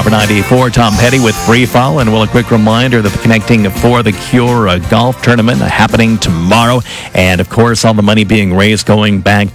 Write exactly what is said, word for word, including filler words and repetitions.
Copper ninety-four, Tom Petty with Free Fall. And well, a quick reminder that the Connecting for the Cure uh, golf tournament uh, happening tomorrow. And of course, all the money being raised going back